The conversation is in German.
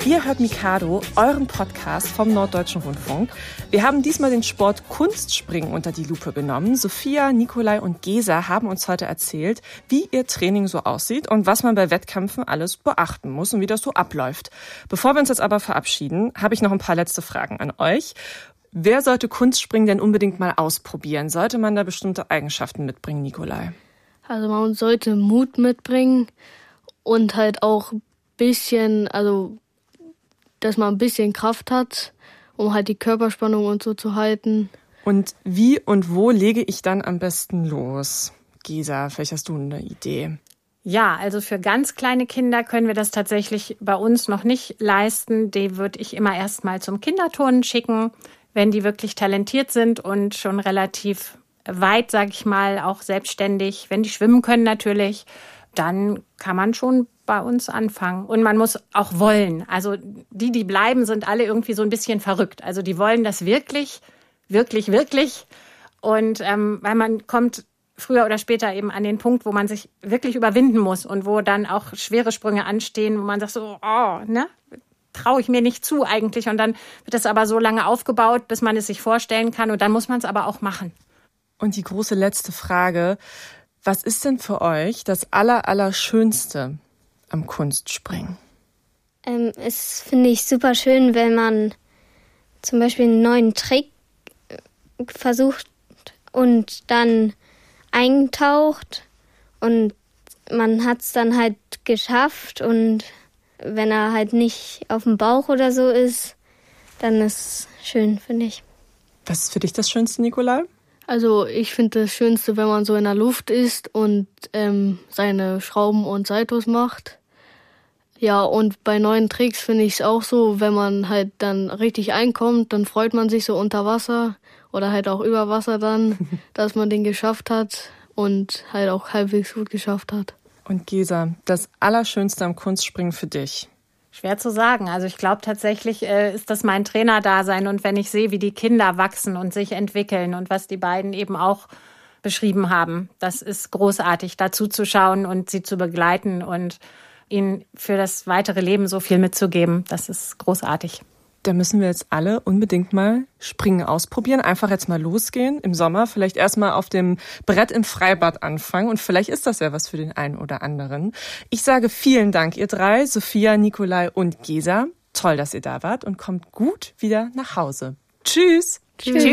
Ihr hört Mikado, euren Podcast vom Norddeutschen Rundfunk. Wir haben diesmal den Sport Kunstspringen unter die Lupe genommen. Sophia, Nikolai und Gesa haben uns heute erzählt, wie ihr Training so aussieht und was man bei Wettkämpfen alles beachten muss und wie das so abläuft. Bevor wir uns jetzt aber verabschieden, habe ich noch ein paar letzte Fragen an euch. Wer sollte Kunstspringen denn unbedingt mal ausprobieren? Sollte man da bestimmte Eigenschaften mitbringen, Nikolai? Also man sollte Mut mitbringen und halt auch ein bisschen, dass man ein bisschen Kraft hat, um halt die Körperspannung und so zu halten. Und wie und wo lege ich dann am besten los? Gesa, vielleicht hast du eine Idee. Ja, also für ganz kleine Kinder können wir das tatsächlich bei uns noch nicht leisten. Die würde ich immer erst mal zum Kinderturnen schicken, wenn die wirklich talentiert sind und schon relativ weit, sage ich mal, auch selbstständig. Wenn die schwimmen können natürlich, dann kann man schon bei uns anfangen. Und man muss auch wollen. Also die bleiben, sind alle irgendwie so ein bisschen verrückt. Also die wollen das wirklich, wirklich, wirklich. Und weil man kommt früher oder später eben an den Punkt, wo man sich wirklich überwinden muss und wo dann auch schwere Sprünge anstehen, wo man sagt so, traue ich mir nicht zu eigentlich. Und dann wird das aber so lange aufgebaut, bis man es sich vorstellen kann. Und dann muss man es aber auch machen. Und die große letzte Frage, was ist denn für euch das Allerschönste am Kunstspringen? Es finde ich super schön, wenn man zum Beispiel einen neuen Trick versucht und dann eintaucht und man hat es dann halt geschafft und wenn er halt nicht auf dem Bauch oder so ist, dann ist es schön, finde ich. Was ist für dich das Schönste, Nikolai? Also ich finde das Schönste, wenn man so in der Luft ist und seine Schrauben und Saltos macht. Ja, und bei neuen Tricks finde ich es auch so, wenn man halt dann richtig einkommt, dann freut man sich so unter Wasser oder halt auch über Wasser dann, dass man den geschafft hat und halt auch halbwegs gut geschafft hat. Und Gesa, das Allerschönste am Kunstspringen für dich? Schwer zu sagen. Also ich glaube tatsächlich ist das mein Trainerdasein und wenn ich sehe, wie die Kinder wachsen und sich entwickeln und was die beiden eben auch beschrieben haben, das ist großartig, dazu zu schauen und sie zu begleiten und ihnen für das weitere Leben so viel mitzugeben. Das ist großartig. Da müssen wir jetzt alle unbedingt mal Springen ausprobieren. Einfach jetzt mal losgehen im Sommer. Vielleicht erstmal auf dem Brett im Freibad anfangen. Und vielleicht ist das ja was für den einen oder anderen. Ich sage vielen Dank, ihr drei, Sophia, Nikolai und Gesa. Toll, dass ihr da wart und kommt gut wieder nach Hause. Tschüss. Tschüss.